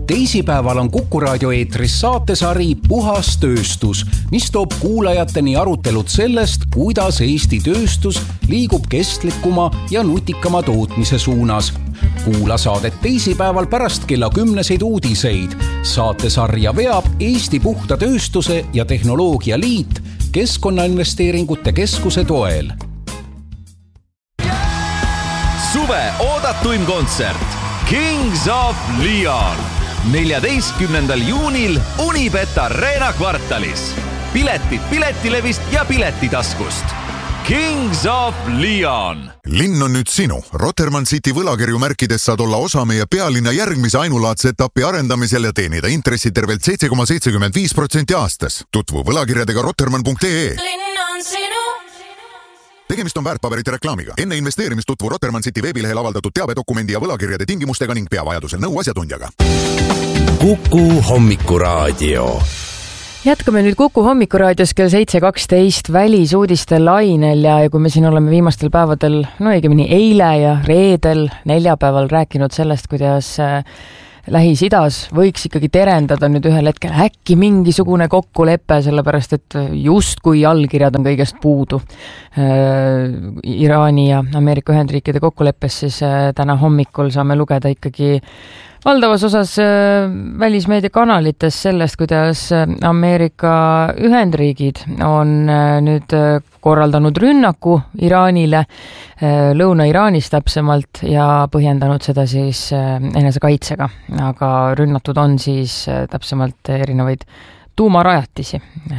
Teisipäeval on Kuku raadio eetris saatesari Puhas tööstus, mis toob kuulajateni arutelud sellest, kuidas Eesti tööstus liigub kestlikuma ja nutikama tootmise suunas. Kuula saadet teisipäeval pärast kella 10 uudiseid. Saatesarja veab Eesti Puhta tööstuse ja tehnoloogia liit Keskkonnainvesteeringute keskuse toel. Suve oodatuim kontsert Kings of Leon 14. juunil Unibet Arena kvartalis. Piletid Piletilevist ja Piletitaskust. Kings of Leon. Linn on nüüd sinu. Rotermann City võlakirju märkides saad olla osa meie pealinna järgmise ainulaadse etapi arendamisel ja teenida intressi tervelt 7,75% aastas. Tutvu võlakirjadega rotermann.ee. Linn on sinu. Tegemist on väärtpaberite reklaamiga. Enne investeerimist tutvu Rotermann City veebilehel avaldatud teabedokumendi ja võlakirjade tingimustega ning pea vajadusel nõu asjatundjaga. Kuku hommikuraadio. Jätkame nüüd Kuku hommikuraadios kell 7.12 välisuudiste lainel ja kui me siin oleme viimastel päevadel, õigemini eile ja reedel, neljapäeval rääkinud sellest, kuidas Lähis-Idas võiks ikkagi terendada nüüd ühel hetkel äkki mingisugune kokkulepe, sellepärast et just kui allkirjad on kõigest puudu. Iraani ja Ameerika Ühendriikide kokkuleppes siis täna hommikul saame lugeda ikkagi valdavas osas välismeedia kanalites sellest, kuidas Ameerika Ühendriigid on nüüd korraldanud rünnaku Iraanile, Lõuna-Iraanis täpsemalt ja põhjendanud seda siis enesekaitsega. Aga rünnatud on siis täpsemalt erinevaid tuumarajatisi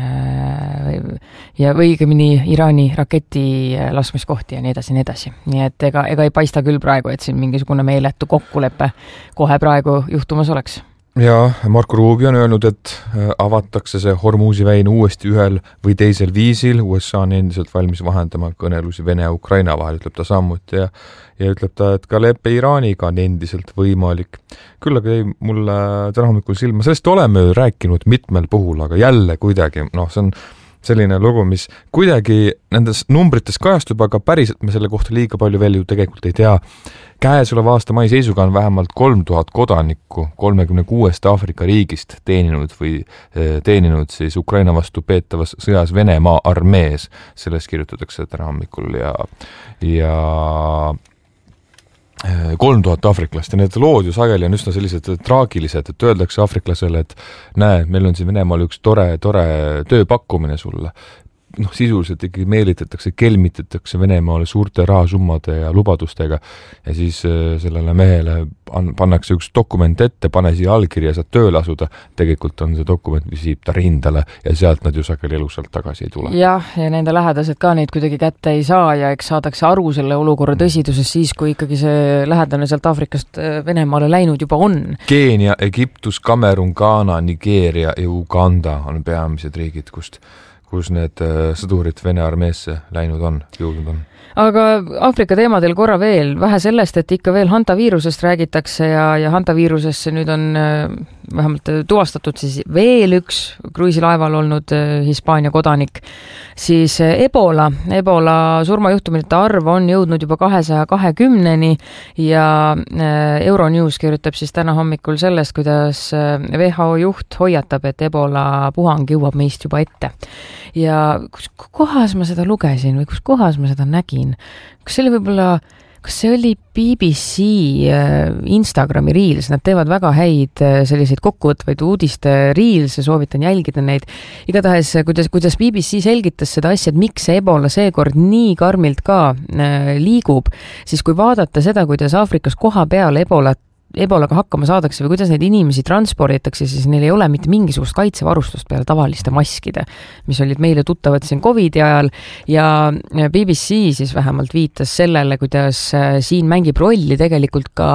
ja õigemini Iraani raketi laskmiskohti ja nii edasi, nii edasi. Nii et ega ei paista küll praegu, et siin mingisugune meeletu kokkulepe kohe praegu juhtumas oleks. Ja Marco Rubio on öelnud, et avatakse see Hormuzi väin uuesti ühel või teisel viisil. USA on endiselt valmis vahendama kõnelusi Vene ja Ukraina vahel, ütleb ta samuti ja ütleb ta, et ka leppe Iraaniga on endiselt võimalik. Küll aga jäi mulle täna hommikul silma, sellest oleme rääkinud mitmel puhul, aga jälle kuidagi, see on selline lugu, mis kuidagi nendes numbrites kajastub, aga päriselt me selle kohta liiga palju veel ju tegelikult ei tea. Käesoleva aasta mai seisuga on vähemalt 3000 kodanikku 36 Aafrika riigist teeninud siis Ukraina vastu peetavas sõjas Venemaa armees. Sellest kirjutatakse täna hommikul ja 3000 aafriklast ja need lood ju sageli on üsna sellised traagilised, et öeldakse aafriklasele, et näe, meil on siin Venemaal üks tore tööpakkumine sulle. Sisuliselt ikkagi meelitatakse, kelmitatakse Venemaale suurte rahasummade ja lubadustega ja siis sellele mehele pannakse üks dokument ette, pane siia allkirja, saad tööle asuda. Tegelikult on see dokument, mis viib ta rindale ja sealt nad ju sageli elusalt tagasi ei tule. Ja nende lähedased ka neid kuidagi kätte ei saa ja eks saadakse aru selle olukorra tõsiduses siis, kui ikkagi see lähedane sealt Aafrikast Venemaale läinud juba on. Keenia, Egiptus, Kamerun, Ghana, Nigeeria ja Uganda on peamised riigid, kus need sõdurid Vene armeesse läinud on, jõudnud on. Aga Aafrika teemadel korra veel, vähe sellest, et ikka veel hantaviirusest räägitakse ja hantaviirusesse nüüd on vähemalt tuvastatud siis veel üks kruiisilaeval olnud Hispaania kodanik, siis Ebola surmajuhtumite arv on jõudnud juba 220-ni ja Euronews kirjutab siis täna hommikul sellest, kuidas WHO juht hoiatab, et Ebola puhang jõuab meist juba ette. Ja kus kohas ma seda lugesin või kus kohas ma seda nägin? Kas see oli BBC Instagrami Reels, nad teevad väga häid selliseid kokkuvõtvaid uudiste Reels ja soovitan jälgida neid. Igatahes, kuidas BBC selgitas seda asja, et miks see Ebola seekord nii karmilt ka liigub, siis kui vaadata seda, kuidas Aafrikas koha peal Ebolaga hakkama saadakse või kuidas neid inimesi transporditakse, siis neil ei ole mitte mingisugust kaitsevarustust peale tavaliste maskide, mis olid meile tuttavad siin COVID-i ajal ja BBC siis vähemalt viitas sellele, kuidas siin mängib rolli tegelikult ka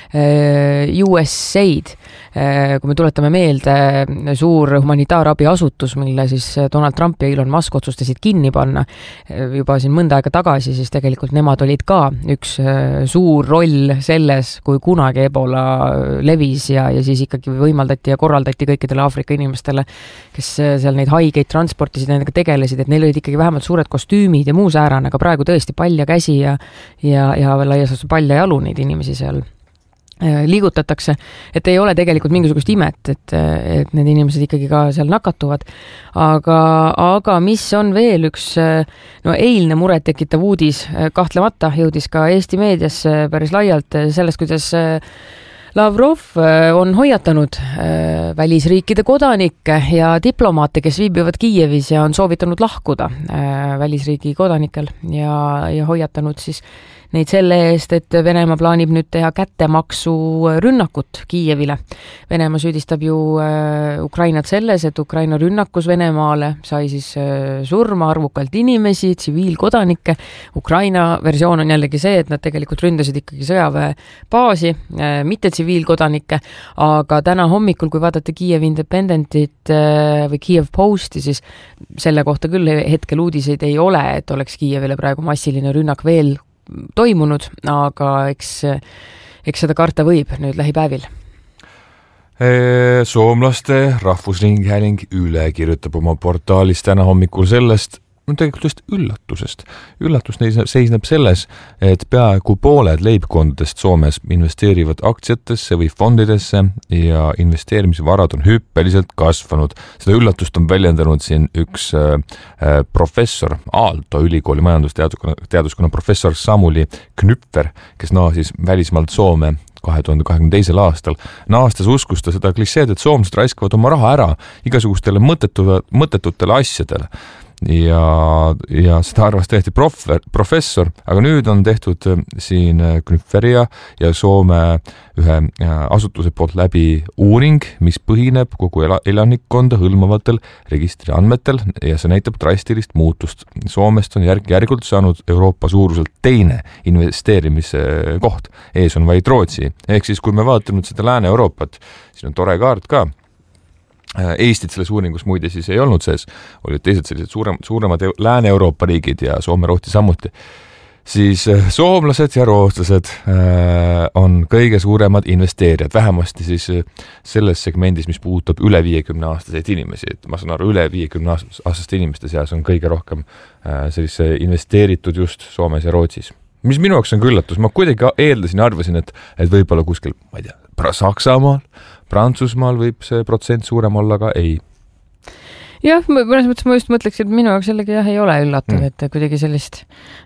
USAID. Kui me tuletame meelde suur humanitaarabi asutus, mille siis Donald Trump ja Elon Musk otsustasid kinni panna juba siin mõnda aega tagasi, siis tegelikult nemad olid ka üks suur roll selles, kui kunagi Ebola levis ja siis ikkagi võimaldati ja korraldati kõikidele Aafrika inimestele, kes seal neid haigeid transportisid ja nendega tegelesid, et neil olid ikkagi vähemalt suured kostüümid ja muu säärane, aga praegu tõesti palja käsi ja laias pall ja jalu neid inimesi seal liigutatakse, et ei ole tegelikult mingisugust imet, et need inimesed ikkagi ka seal nakatuvad. Aga mis on veel üks eilne muret tekitav uudis, kahtlemata jõudis ka Eesti meediasse päris laialt sellest, kuidas Lavrov on hoiatanud välisriikide kodanikke ja diplomaate, kes viibivad Kiievis ja on soovitanud lahkuda välisriigi kodanikel ja hoiatanud siis neid selle eest, et Venemaa plaanib nüüd teha kättemaksu rünnakut Kiievile. Venemaa süüdistab ju Ukrainat selles, et Ukraina rünnakus Venemaale sai siis surma arvukalt inimesi, tsiviilkodanikke. Ukraina versioon on jällegi see, et nad tegelikult ründasid ikkagi sõjaväebaasi, mitte tsiviilkodanikke, aga täna hommikul, kui vaadata Kiev Independentit või Kiev Posti, siis selle kohta küll hetkel uudiseid ei ole, et oleks Kiievile praegu massiline rünnak veel toimunud, aga eks seda karta võib nüüd lähipäevil. Soomlaste rahvusringhääling üle kirjutab oma portaalis täna hommikul sellest, tegelikult just üllatusest. Üllatus seisneb selles, et peaaegu pooled leibkondadest Soomes investeerivad aktsiatesse või fondidesse ja investeerimisvarad on hüppeliselt kasvanud. Seda üllatust on väljendanud siin üks professor, Aalto ülikooli majandusteaduskonna professor Samuli Knüpfer, kes naasis välismaalt Soome 2022. aastal. Naastes uskus ta seda klišeed, et soomlased raiskavad oma raha ära igasugustele mõttetutele asjadele. Ja seda arvas täiesti professor, aga nüüd on tehtud siin Knüpferi ja Soome ühe asutuse poolt läbi uuring, mis põhineb kogu elanikkonda hõlmavatel registriandmetel ja see näitab drastilist muutust. Soomest on järk-järgult saanud Euroopa suuruselt teine investeerimise koht. Ees on vaid Rootsi. Ehk siis, kui me vaatame seda Lääne-Euroopat, siin on tore kaart ka. Eestit selles uuringus muide siis ei olnud sees, olid teised sellised suuremad Lääne-Euroopa riigid ja Soome, Rootsi samuti. Siis soomlased ja rootslased on kõige suuremad investeerijad, vähemasti siis selles segmendis, mis puudutab üle 50-aastaseid inimesi. Et ma saan aru, üle 50-aastaste inimeste seas on kõige rohkem sellise investeeritud just Soomes ja Rootsis. Mis minu jaoks on üllatus, ma kuidagi eeldasin ja arvasin, et võib-olla kuskil, ma ei tea, Saksamaal, Prantsusmaal võib see protsent suurem olla, aga ei. Jah, mõnes mõttes ma just mõtleks, et minu jaoks jällegi ei ole üllatav, et kuidagi sellist,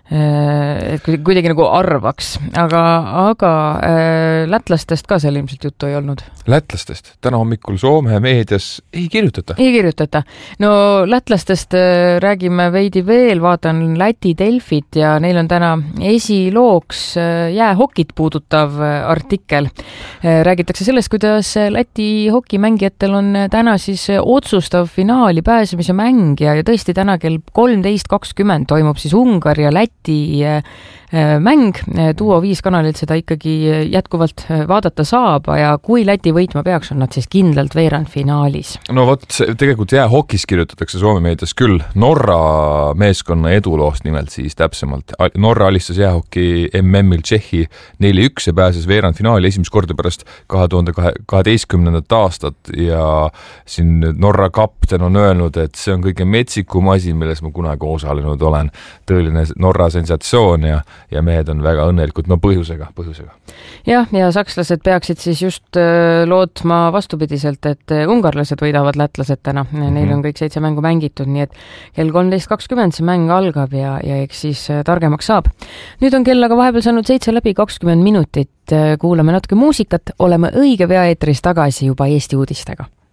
et kuidagi nagu arvaks, aga lätlastest ka seal ilmselt juttu ei olnud. Lätlastest? Täna hommikul Soome meedias ei kirjutata. Ei kirjutata. No lätlastest räägime veidi veel, vaatan Läti Delfit ja neil on täna esilooks jäähokit puudutav artikkel. Räägitakse sellest, kuidas Läti hokimängijatel on täna siis otsustav finaali pääsemise mäng ja tõesti täna kell 13.20 toimub siis Ungari ja Läti mäng. Duo 5 kanalilt seda ikkagi jätkuvalt vaadata saab ja kui Läti võitma peaks, on nad siis kindlalt veerandfinaalis. No vot, tegelikult jäähokis kirjutatakse Soome meedias küll Norra meeskonna eduloost nimelt siis täpsemalt. Norra alistas jäähoki MM-il Tšehhi 4-1 ja pääses veerandfinaali esimest korda pärast 2012. aastat ja siin Norra kapten on öelnud, et see on kõige metsikum asi, milles ma kunagi osalenud olen. Tõeline Norra sensatsioon ja mehed on väga õnnelikud, no põhjusega. Jah, ja sakslased peaksid siis just lootma vastupidiselt, et ungarlased võidavad lätlased täna. Neil on kõik 7 mängu mängitud, nii et kell 13.20 see mäng algab ja eks siis targemaks saab. Nüüd on kell aga vahepeal saanud 7 läbi 20 minutit. Kuulame natuke muusikat, oleme õige pea eetris tagasi juba Eesti uudistega.